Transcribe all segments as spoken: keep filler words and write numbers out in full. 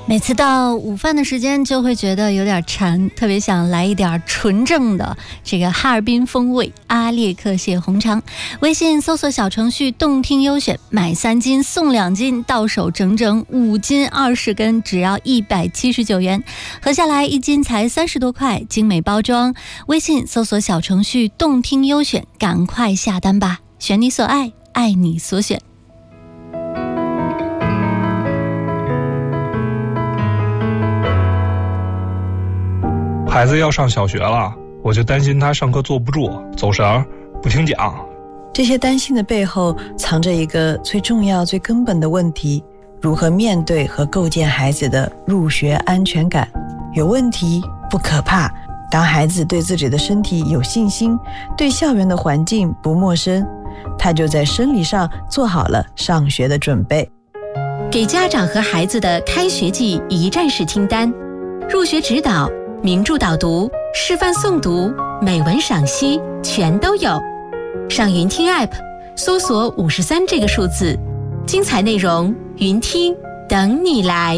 每次到午饭的时间就会觉得有点馋，特别想来一点纯正的这个哈尔滨风味阿列克蟹红肠。微信搜索小程序动听优选，买三斤送两斤，到手整整五斤二十根，只要一百七十九元，合下来一斤才三十多块，精美包装。微信搜索小程序动听优选，赶快下单吧，选你所爱，爱你所选。 孩子要上小学了，我就担心他上课坐不住，走神，不听讲。 这些担心的背后藏着一个最重要最根本的问题，如何面对和构建孩子的入学安全感。有问题不可怕，当孩子对自己的身体有信心，对校园的环境不陌生，他就在生理上做好了上学的准备。 给家长和孩子的开学季一站式听单，入学指导、名著导读、示范诵读、美文赏析全都有。上云听 App 搜索五十三这个数字，精彩内容云听等你来。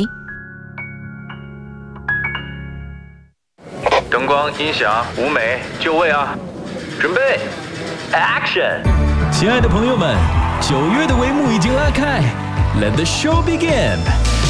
灯光、音响、舞美，就位啊！准备 ，Action！ 亲爱的朋友们，九月的帷幕已经拉开 ，Let the show begin！